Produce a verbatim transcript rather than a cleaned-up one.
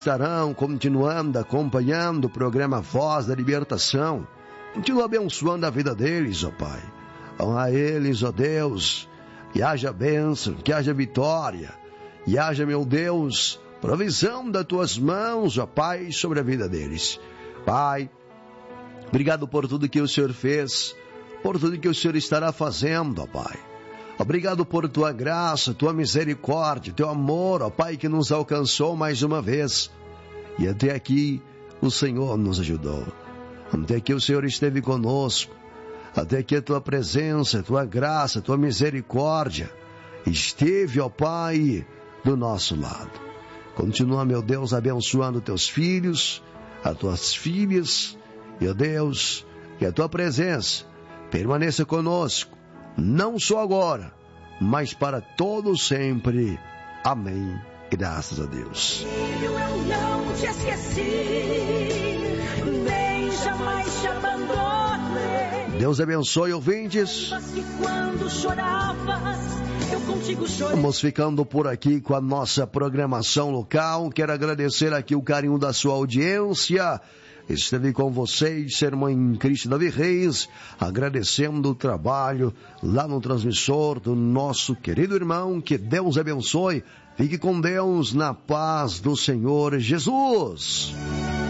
estarão continuando, acompanhando o programa Voz da Libertação. Continua abençoando a vida deles, ó Pai. A eles, ó Deus, que haja bênção, que haja vitória, e haja, meu Deus, provisão das tuas mãos, ó Pai, sobre a vida deles. Pai, obrigado por tudo que o Senhor fez, por tudo que o Senhor estará fazendo, ó Pai. Obrigado por tua graça, tua misericórdia, teu amor, ó Pai, que nos alcançou mais uma vez. E até aqui o Senhor nos ajudou. Até aqui o Senhor esteve conosco. Até aqui a tua presença, tua graça, tua misericórdia esteve, ó Pai, do nosso lado. Continua, meu Deus, abençoando teus filhos, as tuas filhas. E, ó Deus, que a tua presença permaneça conosco, não só agora, mas para todo sempre. Amém. Graças a Deus. Eu não te esqueci, nem jamais te abandonei. Deus abençoe, ouvintes. Mas que quando choravas, eu contigo chorei. Vamos ficando por aqui com a nossa programação local. Quero agradecer aqui o carinho da sua audiência. Esteve com vocês, irmã em Cristo Davi Reis, agradecendo o trabalho lá no transmissor do nosso querido irmão. Que Deus abençoe. Fique com Deus na paz do Senhor Jesus.